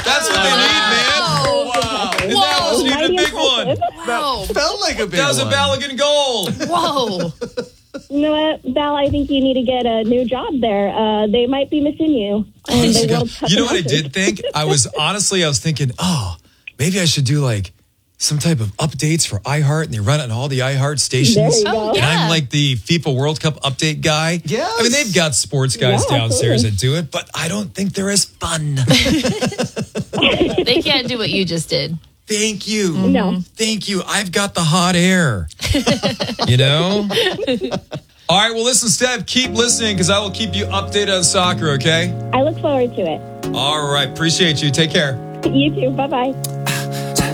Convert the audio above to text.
That's what they need, man. Wow. And that wasn't even a big one. Wow. Felt like a big That was a one. Balogun gold. Whoa. You know what, Val? I think you need to get a new job there. They might be missing you. Honest to God. You know what I did think? I was thinking, maybe I should do like some type of updates for iHeart, and they run it on all the iHeart stations. There you go. And Yeah. I'm like the FIFA World Cup update guy. Yes. I mean, they've got sports guys Yeah, downstairs absolutely. that do it, but I don't think they're as fun. They can't do what you just did. Thank you. No. Thank you. I've got the hot air. You know? All right, well, listen, Steph, keep listening because I will keep you updated on soccer, okay? I look forward to it. All right, appreciate you. Take care. You too. Bye-bye.